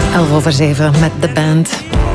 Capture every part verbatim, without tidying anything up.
elf over zeven met de band.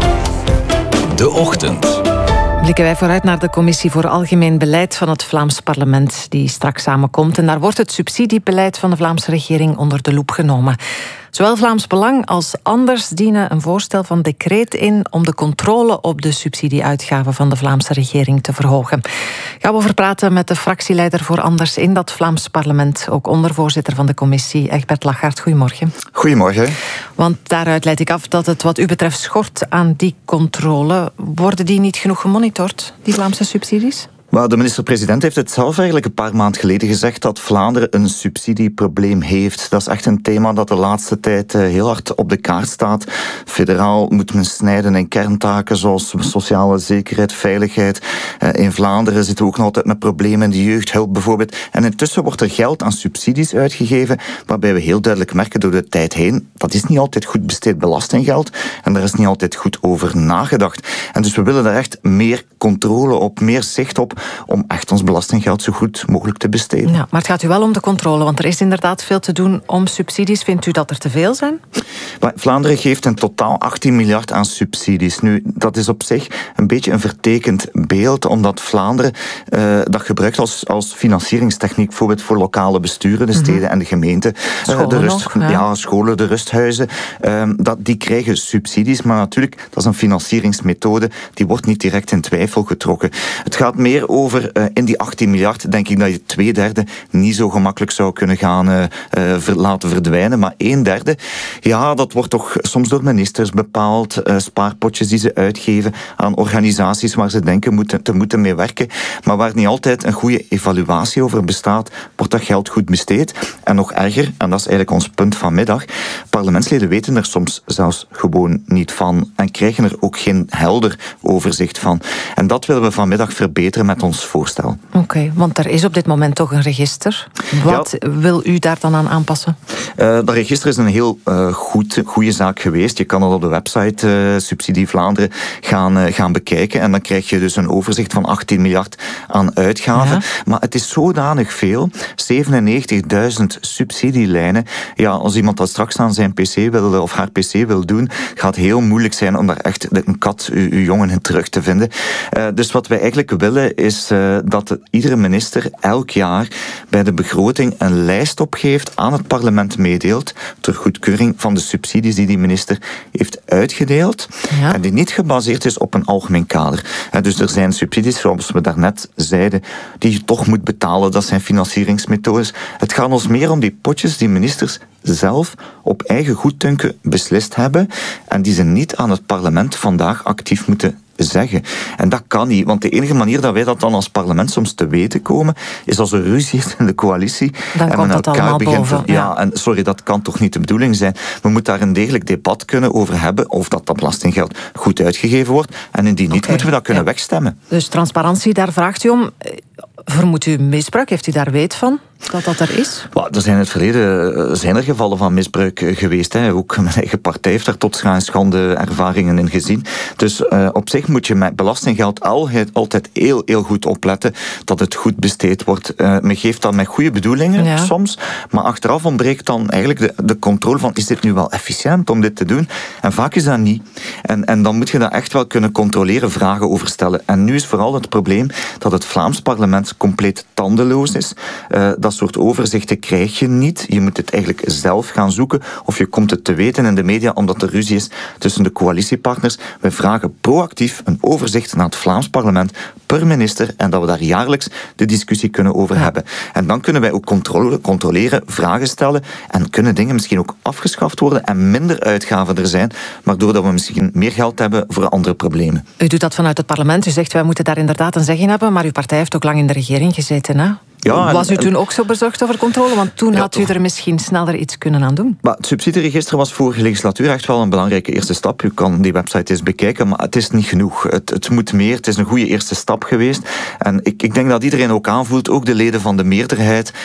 De Ochtend. Blikken wij vooruit naar de Commissie voor Algemeen Beleid van het Vlaams Parlement, die straks samenkomt. En daar wordt het subsidiebeleid van de Vlaamse regering onder de loep genomen. Zowel Vlaams Belang als Anders dienen een voorstel van decreet in om de controle op de subsidieuitgaven van de Vlaamse regering te verhogen. Gaan we over praten met de fractieleider voor Anders in dat Vlaams Parlement, ook ondervoorzitter van de commissie, Egbert Lachaert. Goedemorgen. Goedemorgen. Want daaruit leid ik af dat het wat u betreft schort aan die controle. Worden die niet genoeg gemonitord, die Vlaamse subsidies? Maar de minister-president heeft het zelf eigenlijk een paar maanden geleden gezegd dat Vlaanderen een subsidieprobleem heeft. Dat is echt een thema dat de laatste tijd heel hard op de kaart staat. Federaal moet men snijden in kerntaken zoals sociale zekerheid, veiligheid. In Vlaanderen zitten we ook nog altijd met problemen in de jeugdhulp bijvoorbeeld. En intussen wordt er geld aan subsidies uitgegeven, waarbij we heel duidelijk merken door de tijd heen, dat is niet altijd goed besteed belastinggeld en daar is niet altijd goed over nagedacht. En dus we willen daar echt meer controle op, meer zicht op, om echt ons belastinggeld zo goed mogelijk te besteden. Ja, maar het gaat u wel om de controle, want er is inderdaad veel te doen om subsidies. Vindt u dat er te veel zijn? Maar Vlaanderen geeft in totaal achttien miljard aan subsidies. Nu, dat is op zich een beetje een vertekend beeld, omdat Vlaanderen uh, dat gebruikt als, als financieringstechniek, bijvoorbeeld voor lokale besturen, de steden mm-hmm. en de gemeenten. Scholen uh, de rust, nog, ja. ja, scholen, de rusthuizen. Uh, dat, die krijgen subsidies, maar natuurlijk, dat is een financieringsmethode, die wordt niet direct in twijfel getrokken. Het gaat meer over, uh, in die achttien miljard, denk ik dat je twee derde niet zo gemakkelijk zou kunnen gaan uh, uh, ver, laten verdwijnen, maar een derde, ja, dat wordt toch soms door ministers bepaald, uh, spaarpotjes die ze uitgeven aan organisaties waar ze denken moeten, te moeten mee werken, maar waar niet altijd een goede evaluatie over bestaat, wordt dat geld goed besteed. En nog erger, en dat is eigenlijk ons punt vanmiddag, parlementsleden weten er soms zelfs gewoon niet van en krijgen er ook geen helder overzicht van. En dat willen we vanmiddag verbeteren met ons voorstel. Oké, okay, want er is op dit moment toch een register. Wat ja. wil u daar dan aan aanpassen? Uh, dat register is een heel uh, goed, goede zaak geweest. Je kan dat op de website uh, Subsidie Vlaanderen gaan, uh, gaan bekijken en dan krijg je dus een overzicht van achttien miljard aan uitgaven. Ja. Maar het is zodanig veel, zevenennegentigduizend subsidielijnen. Ja, als iemand dat straks aan zijn pc wil of haar pc wil doen, gaat heel moeilijk zijn om daar echt een kat, uw, uw jongen in terug te vinden. Uh, dus wat wij eigenlijk willen is uh, dat de, iedere minister elk jaar bij de begroting een lijst opgeeft, aan het parlement meedeelt, ter goedkeuring van de subsidies die die minister heeft uitgedeeld. Ja. En die niet gebaseerd is op een algemeen kader. Uh, dus er zijn subsidies, zoals we daarnet zeiden, die je toch moet betalen. Dat zijn financieringsmethodes. Het gaat ons meer om die potjes die ministers zelf op eigen goeddunken beslist hebben en die ze niet aan het parlement vandaag actief moeten zeggen. En dat kan niet, want de enige manier dat wij dat dan als parlement soms te weten komen, is als er ruzie is in de coalitie. Dan en komt dat allemaal begint boven. Ja, ja, en sorry, dat kan toch niet de bedoeling zijn. We moeten daar een degelijk debat kunnen over hebben, of dat dat belastinggeld goed uitgegeven wordt. En indien niet, okay. moeten we dat kunnen ja. wegstemmen. Dus transparantie, daar vraagt u om. Vermoedt u misbruik? Heeft u daar weet van? Dat dat er is? Well, er zijn in het verleden zijn er gevallen van misbruik geweest. Hè. Ook mijn eigen partij heeft daar tot schijn en schande ervaringen in gezien. Dus uh, op zich moet je met belastinggeld altijd, altijd heel, heel goed opletten dat het goed besteed wordt. Uh, men geeft dat met goede bedoelingen ja. soms, maar achteraf ontbreekt dan eigenlijk de, de controle van is dit nu wel efficiënt om dit te doen? En vaak is dat niet. En, en dan moet je dat echt wel kunnen controleren, vragen over stellen. En nu is vooral het probleem dat het Vlaams parlement compleet tandeloos is. Uh, dat soort overzichten krijg je niet. Je moet het eigenlijk zelf gaan zoeken of je komt het te weten in de media omdat er ruzie is tussen de coalitiepartners. We vragen proactief een overzicht naar het Vlaams parlement per minister en dat we daar jaarlijks de discussie kunnen over ja. hebben. En dan kunnen wij ook controle, controleren, vragen stellen en kunnen dingen misschien ook afgeschaft worden en minder uitgaven er zijn, maar doordat we misschien meer geld hebben voor andere problemen. U doet dat vanuit het parlement. U zegt wij moeten daar inderdaad een zeg in hebben, maar uw partij heeft ook lang in de regering gezeten, hè? Ja, was u toen ook zo bezorgd over controle? Want toen ja, had u er misschien sneller iets kunnen aan doen. Maar het subsidieregister was vorige legislatuur echt wel een belangrijke eerste stap. U kan die website eens bekijken, maar het is niet genoeg. Het, het moet meer, het is een goede eerste stap geweest. En ik, ik denk dat iedereen ook aanvoelt, ook de leden van de meerderheid,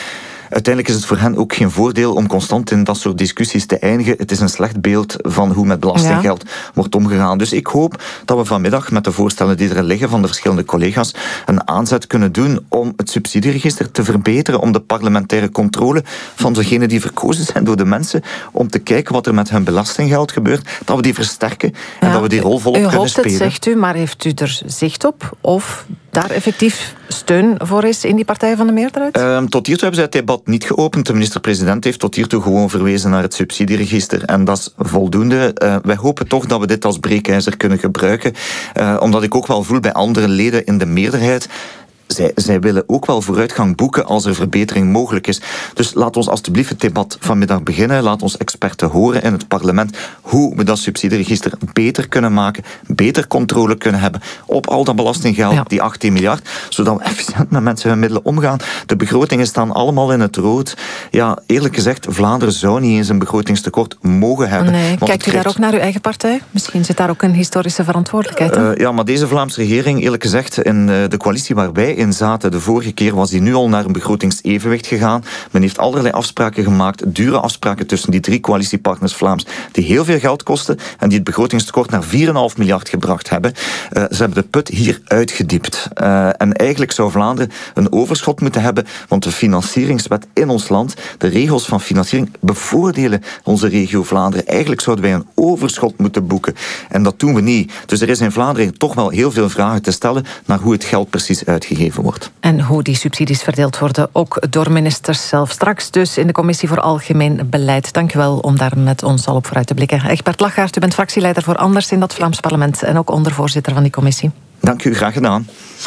uiteindelijk is het voor hen ook geen voordeel om constant in dat soort discussies te eindigen. Het is een slecht beeld van hoe met belastinggeld ja. wordt omgegaan. Dus ik hoop dat we vanmiddag met de voorstellen die er liggen van de verschillende collega's een aanzet kunnen doen om het subsidieregister te verbeteren, om de parlementaire controle van degenen die verkozen zijn door de mensen, om te kijken wat er met hun belastinggeld gebeurt, dat we die versterken en ja, dat we die rol volop kunnen spelen. U hoopt het, zegt u, maar heeft u er zicht op of daar effectief steun voor is in die partij van de meerderheid? Um, tot hiertoe hebben zij het debat niet geopend. De minister-president heeft tot hiertoe gewoon verwezen naar het subsidieregister. En dat is voldoende. Uh, wij hopen toch dat we dit als breekijzer kunnen gebruiken. Uh, omdat ik ook wel voel bij andere leden in de meerderheid, Zij, zij willen ook wel vooruitgang boeken als er verbetering mogelijk is. Dus laat ons alstublieft het debat vanmiddag beginnen. Laat ons experten horen in het parlement hoe we dat subsidieregister beter kunnen maken, beter controle kunnen hebben op al dat belastinggeld, ja. die achttien miljard, zodat we efficiënt met mensen hun middelen omgaan. De begrotingen staan allemaal in het rood. Ja, eerlijk gezegd, Vlaanderen zou niet eens een begrotingstekort mogen hebben. Nee, kijkt u daar ook naar uw eigen partij? Misschien zit daar ook een historische verantwoordelijkheid in? Uh, ja, maar deze Vlaamse regering, eerlijk gezegd, in uh, de coalitie waar wij in zaten. De vorige keer was die nu al naar een begrotingsevenwicht gegaan. Men heeft allerlei afspraken gemaakt, dure afspraken tussen die drie coalitiepartners Vlaams, die heel veel geld kosten en die het begrotingstekort naar vier komma vijf miljard gebracht hebben. Uh, ze hebben de put hier uitgediept. Uh, en eigenlijk zou Vlaanderen een overschot moeten hebben, want de financieringswet in ons land, de regels van financiering bevoordelen onze regio Vlaanderen. Eigenlijk zouden wij een overschot moeten boeken. En dat doen we niet. Dus er is in Vlaanderen toch wel heel veel vragen te stellen naar hoe het geld precies uitgegeven wordt. En hoe die subsidies verdeeld worden, ook door ministers zelf. Straks dus in de Commissie voor Algemeen Beleid. Dank u wel om daar met ons al op vooruit te blikken. Egbert Lachgaert, u bent fractieleider voor Anders in dat Vlaams parlement en ook ondervoorzitter van die commissie. Dank u, graag gedaan.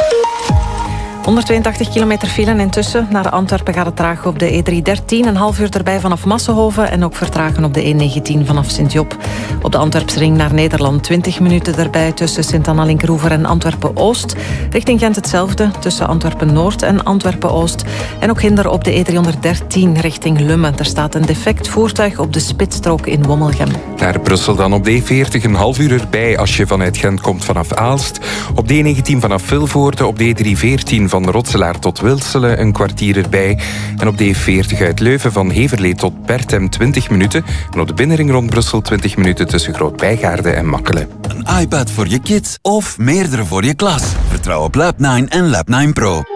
honderdtweeëntachtig kilometer file intussen. Naar Antwerpen gaat het traag op de E driehonderddertien. Een half uur erbij vanaf Massenhoven. En ook vertragen op de E negentien vanaf Sint-Job. Op de Antwerpsring naar Nederland twintig minuten erbij tussen Sint-Anna-Linkeroever en Antwerpen-Oost. Richting Gent hetzelfde tussen Antwerpen-Noord en Antwerpen-Oost. En ook hinder op de E driehonderddertien richting Lummen. Er staat een defect voertuig op de spitsstrook in Wommelgem. Naar Brussel dan op de E veertig een half uur erbij als je vanuit Gent komt vanaf Aalst. Op de E negentien vanaf Vilvoorde. Op de E driehonderdveertien van Rotselaar tot Wilselen een kwartier erbij. En op de E veertig uit Leuven van Heverlee tot Berthem twintig minuten. En op de binnenring rond Brussel twintig minuten tussen Groot-Bijgaarde en Makkelen. Een iPad voor je kids of meerdere voor je klas. Vertrouw op Lab nine en Lab nine Pro.